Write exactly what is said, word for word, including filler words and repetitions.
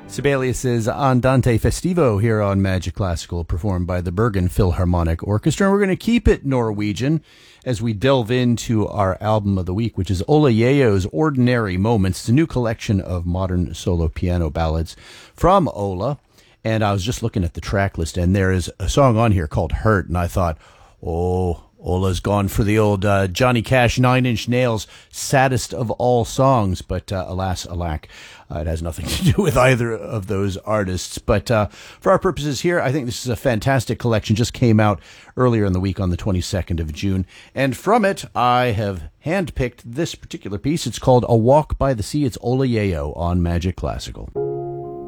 Sibelius's Andante Festivo here on Magic Classical, performed by the Bergen Philharmonic Orchestra. And we're going to keep it Norwegian as we delve into our album of the week, which is Ola Yeo's Ordinary Moments. It's a new collection of modern solo piano ballads from Ola. And I was just looking at the track list, and there is a song on here called Hurt. And I thought, oh, Ola's gone for the old uh, Johnny Cash Nine Inch Nails saddest of all songs, but uh, alas, alack, uh, it has nothing to do with either of those artists. But uh, for our purposes here, I think this is a fantastic collection. Just came out earlier in the week on the twenty-second of June, and from it, I have handpicked this particular piece. It's called A Walk by the Sea. It's Ola Yeo on Magic Classical.